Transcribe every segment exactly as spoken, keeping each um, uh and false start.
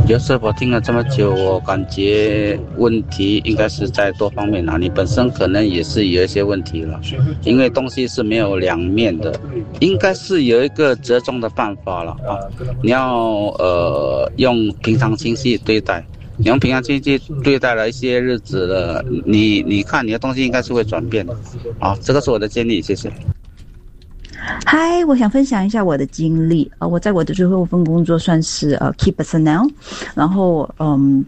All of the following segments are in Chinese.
就是我听了这么久，我感觉问题应该是在多方面啊。你本身可能也是有一些问题了，因为东西是没有两面的，应该是有一个折中的办法了啊。你要呃用平常心去对待，你用平常心去对待了一些日子了，你你看你的东西应该是会转变的啊。这个是我的建议，谢谢。 嗨，我想分享一下我的经历。呃，我在我的最后一份工作算是呃 key personnel， 然后嗯，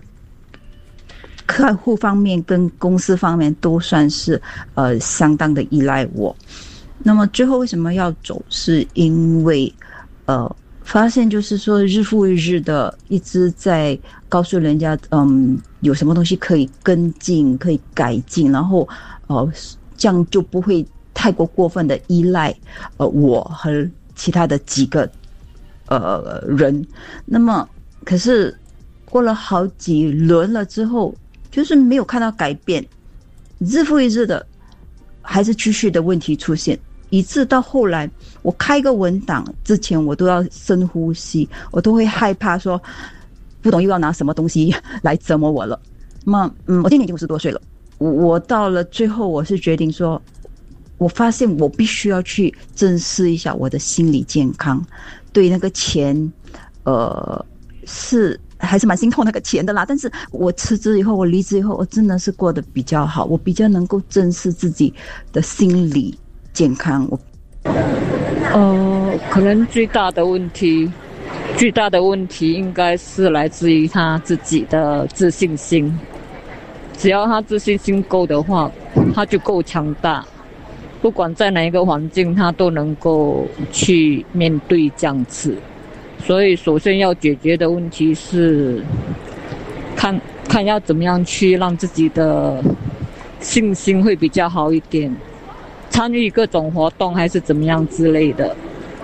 客户方面跟公司方面都算是呃相当的依赖我。那么最后为什么要走？是因为呃发现就是说日复一日的一直在告诉人家嗯有什么东西可以跟进、可以改进，然后呃这样就不会太过过分的依赖呃我和其他的几个呃人。那么可是过了好几轮了之后，就是没有看到改变，日复一日的还是继续的问题出现，以致到后来我开个文档之前我都要深呼吸，我都会害怕说不懂又要拿什么东西来折磨我了。那么嗯，我今年已经五十多岁了，我我到了最后我是决定说，我发现我必须要去正视一下我的心理健康。对那个钱呃是还是蛮心痛那个钱的啦，但是我辞职以后，我离职以后，我真的是过得比较好，我比较能够正视自己的心理健康。我呃，可能最大的问题最大的问题应该是来自于他自己的自信心。只要他自信心够的话，他就够强大，不管在哪一个环境他都能够去面对这样子。所以首先要解决的问题是看看要怎么样去让自己的信心会比较好一点，参与各种活动还是怎么样之类的，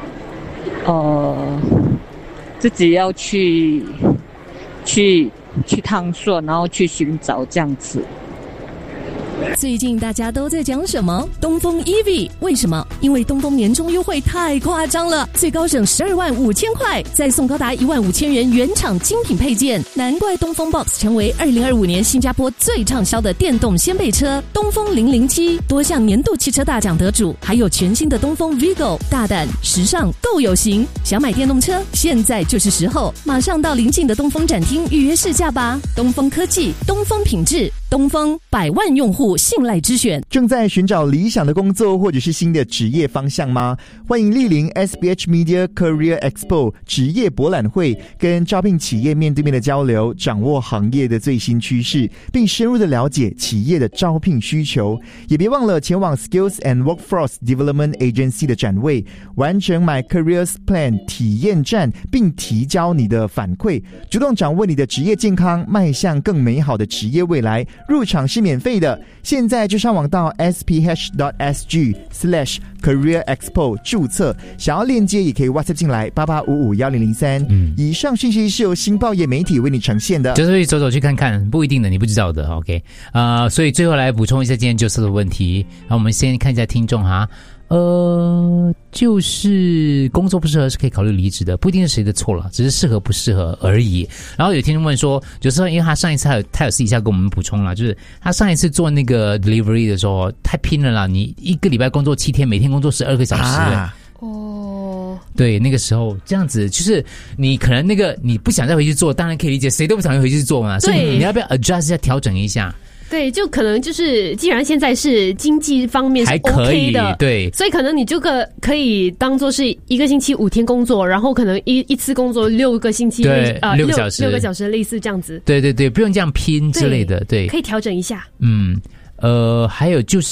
呃，自己要去去去探索，然后去寻找这样子。 最近大家都在讲什么？东风 E V， 为什么？因为东风年终优惠太夸张了，最高省十二万五千块，再送高达一万五千元原厂精品配件，难怪东风 Box 成为二零二五年新加坡最畅销的电动掀背车。东风零零七多项年度汽车大奖得主，还有全新的东风 Vigo， 大胆时尚够有型。想买电动车，现在就是时候，马上到邻近的东风展厅预约试驾吧。东风科技，东风品质，东风百万用户信赖之选。 正在寻找理想的工作或者是新的职业方向吗？欢迎莅临 S B H Media Career Expo 职业博览会，跟招聘企业面对面的交流，掌握行业的最新趋势，并深入的了解企业的招聘需求。也别忘了前往 Skills and Workforce Development Agency 的展位，完成 My Careers Plan 体验站，并提交你的反馈，主动掌握你的职业健康，迈向更美好的职业未来。入场是免费的，现在就上网到 s p h dot s g slash career expo 注册，想要链接也可以 WhatsApp 进来八八五五一零零三。嗯，以上讯息是由新报业媒体为你呈现的， 就是走走去看看，不一定的，你不知道的。OK， 呃，所以最后来补充一下今天就是的问题。然后我们先看一下听众哈。呃，就是工作不适合是可以考虑离职的，不一定是谁的错了，只是适合不适合而已。然后有听众问说，就是因为他上一次他有他有私底下跟我们补充了，就是他上一次做那个 delivery 的时候太拼了啦，你一个礼拜工作七天，每天工作十二个小时。啊哦， 对，那个时候这样子，就是你可能那个你不想再回去做，当然可以理解，谁都不想回去做嘛，所以你要不要 adjust 一下，调整一下？ 对，就可能就是，既然现在是经济方面是 OK 的， 对， 所以可能你就可可以当做是一个星期五天工作，然后可能一一次工作六个星期， 对， 呃， 六个小时， 六个小时类似这样子。 对对对，不用这样拼之类的，对， 可以调整一下。 嗯。呃，还有就是，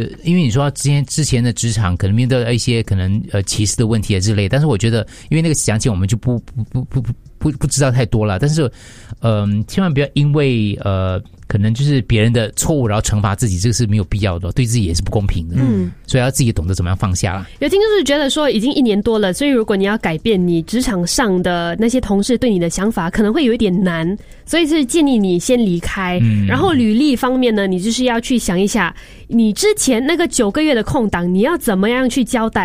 因为你说之前之前的职场可能面对一些可能呃歧视的问题啊之类，但是我觉得，因为那个详情我们就不不不不不不不知道太多了。但是，嗯、呃，千万不要因为呃可能就是别人的错误，然后惩罚自己，这个是没有必要的，对自己也是不公平的。嗯，所以要自己懂得怎么样放下啦。 有听就是觉得说已经一年多了，所以如果你要改变你职场上的那些同事对你的想法，可能会有一点难，所以是建议你先离开。嗯，然后履历方面呢，你就是要去想一下，你之前那个九个月的空档，你要怎么样去交代？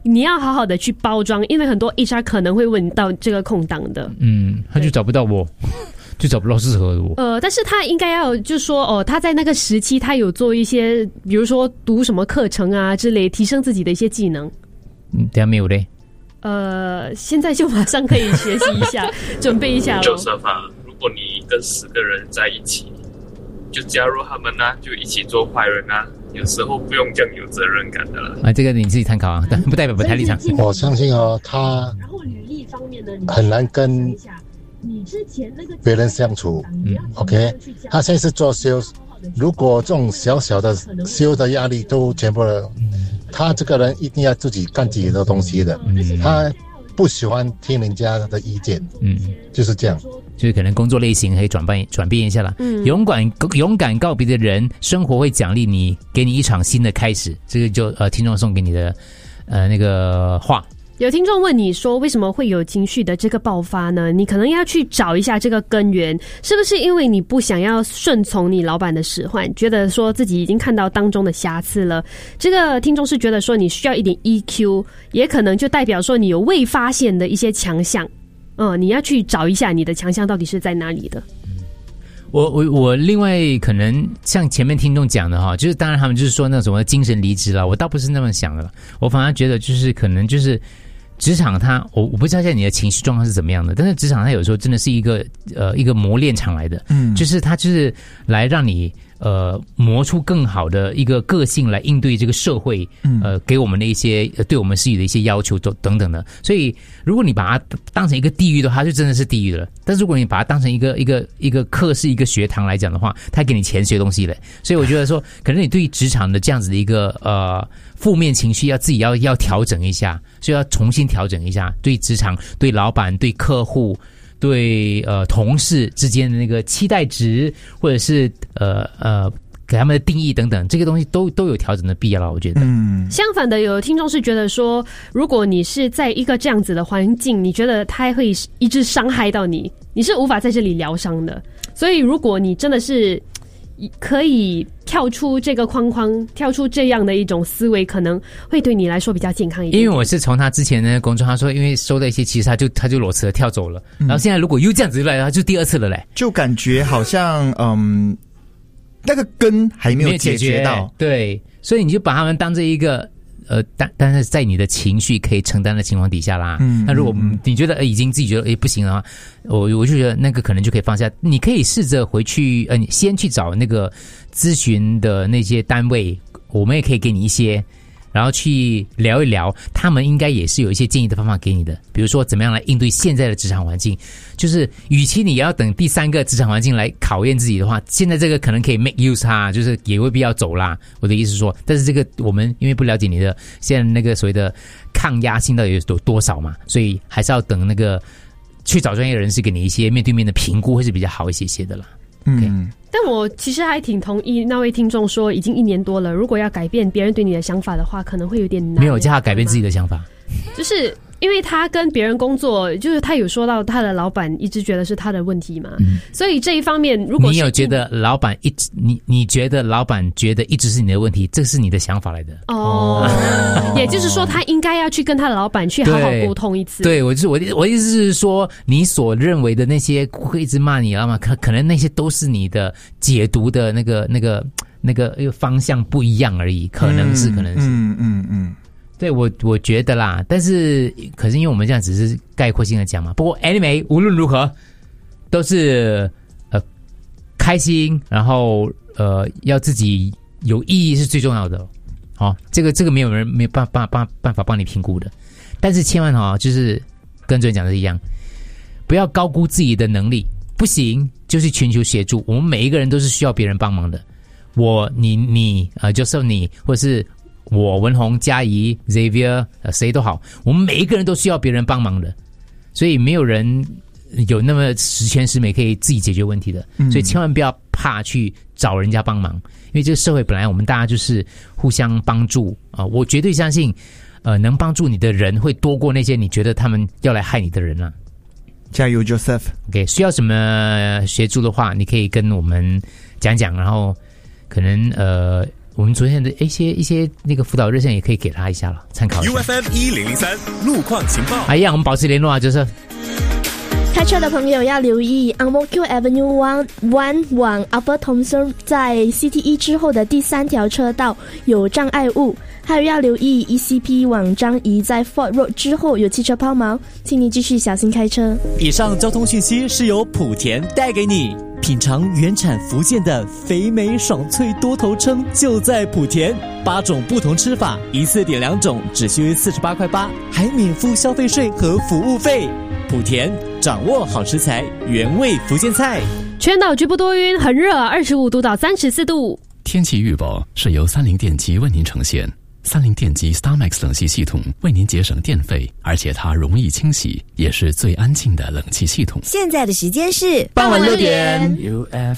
你要好好的去包装，因为很多 H R 可能会问到这个空档的。 嗯，他就找不到我。就找不到适合的我。 呃，但是他应该要就说哦，他在那个时期他有做一些，比如说读什么课程啊之类，提升自己的一些技能。 嗯，等下没有嘞。 呃，现在就马上可以学习一下，准备一下咯。 就是啊，如果你跟十个人在一起，就加入他们啊，就一起做坏人啊。有时候不用这样有责任感的了。 啊，这个你自己参考啊，但不代表不太立场。 我相信哦，他很难跟别人相处。嗯 ，OK， 他现在是做 sales， 如果这种小小的 sales 的压力都全部了，他这个人一定要自己干自己的东西的。嗯，他不喜欢听人家的意见。嗯，就是这样。 就是可能工作类型可以转变转变一下啦。嗯，勇敢勇敢告别的人，生活会奖励你，给你一场新的开始。这个就呃，听众送给你的呃那个话。 有听众问你说，为什么会有情绪的这个爆发呢？你可能要去找一下这个根源，是不是因为你不想要顺从你老板的使唤，觉得说自己已经看到当中的瑕疵了？这个听众是觉得说你需要一点 E Q， 也可能就代表说你有未发现的一些强项。嗯，你要去找一下你的强项到底是在哪里的。 我我我另外可能像前面听众讲的哈，就是当然他们就是说那种精神离职了，我倒不是那么想的了。我反而觉得就是可能就是职场它，我我不知道现在你的情绪状况是怎么样的，但是职场它有时候真的是一个呃一个磨练场来的，嗯，就是它就是来让你呃磨出更好的一个个性来应对这个社会，呃给我们的一些对我们施予的一些要求等等的。所以如果你把它当成一个地狱的话，它就真的是地狱了。但是如果你把它当成一个一个一个课室一个学堂来讲的话，它给你钱学东西嘞。所以我觉得说，可能你对于职场的这样子的一个呃负面情绪要自己要要调整一下，所以要重新调整一下对职场、对老板、对客户。对呃同事之间的那个期待值，或者是呃呃给他们的定义等等，这个东西都都有调整的必要了，我觉得。嗯， 相反的，有听众是觉得说，如果你是在一个这样子的环境，你觉得它会一直伤害到你，你是无法在这里疗伤的。所以，如果你真的是可以跳出这个框框，跳出这样的一种思维，可能会对你来说比较健康一点。 因为我是从他之前的工作，他说因为收到一些，其实他就他就裸辞了跳走了，嗯、然后现在如果又这样子来，他就第二次了嘞， 就感觉好像嗯那个根还没有解决到， 对，所以你就把他们当成一个。呃，但但是在你的情绪可以承担的情况底下啦，嗯，那如果你觉得呃已经自己觉得诶不行的话，我我就觉得那个可能就可以放下。你可以试着回去，呃，你先去找那个咨询的那些单位，我们也可以给你一些，然后去聊一聊，他们应该也是有一些建议的方法给你的，比如说怎么样来应对现在的职场环境。就是与其你要等第三个职场环境来考验自己的话，现在这个可能可以 make use 它，就是也未必要走啦。我的意思是说，但是这个我们因为不了解你的现在那个所谓的抗压性到底有多少嘛，所以还是要等那个去找专业人士给你一些面对面的评估，会是比较好一些些的啦。 嗯，但我其实还挺同意那位听众说，已经一年多了，如果要改变别人对你的想法的话，可能会有点难。 没有叫他改变自己的想法， 就是因为他跟别人工作，就是他有说到他的老板一直觉得是他的问题嘛，嗯、所以这一方面，如果你有觉得老板一直你你觉得老板觉得一直是你的问题，这是你的想法来的哦，也就是说他应该要去跟他的老板去好好沟通一次。 对，我就是我我意思是说，你所认为的那些会一直骂你了嘛，可可能那些都是你的解读的那个那个那个方向不一样而已，可能是、嗯、可能是嗯嗯嗯。对，我我觉得啦，但是可是因为我们这样只是概括性的讲嘛。不过 anyway 无论如何都是呃开心，然后呃要自己有意义是最重要的。好、哦，这个这个没有人没有办办办办法帮你评估的，但是千万哈、哦，就是跟昨天讲的一样，不要高估自己的能力，不行就去寻求协助。我们每一个人都是需要别人帮忙的。我你你呃就是你或者是。我文宏、嘉怡、Xavier， 呃，谁都好，我们每一个人都需要别人帮忙的，所以没有人有那么十全十美可以自己解决问题的，嗯、所以千万不要怕去找人家帮忙，因为这个社会本来我们大家就是互相帮助啊、呃，我绝对相信，呃，能帮助你的人会多过那些你觉得他们要来害你的人啊。 加油 ，Joseph。OK， 需要什么协助的话，你可以跟我们讲讲，然后可能呃。 我们昨天的一些一些那个辅导热线也可以给他一下了，参考一下。 U F M 一零零三路况情报。 哎呀，我们保持联络啊，就是开车的朋友要留意 Ang Mo Kio Avenue One One 往 Upper Thomson 在 C T E 之后的第三条车道有障碍物，还有要留意 E C P 往樟宜在 Fort Road 之后有汽车抛锚，请你继续小心开车。 以上交通讯息是由莆田带给你。品尝原产福建的肥美爽脆多头称就在莆田，八种不同吃法，一次点两种，只需四十八块八，还免付消费税和服务费。莆田掌握好食材，原味福建菜。 全岛局部多云，很热，二十五度到三十四度。 天气预报是由三菱电机为您呈现。三菱电机 StarMax 冷气系统为您节省电费，而且它容易清洗，也是最安静的冷气系统。 现在的时间是傍晚六点。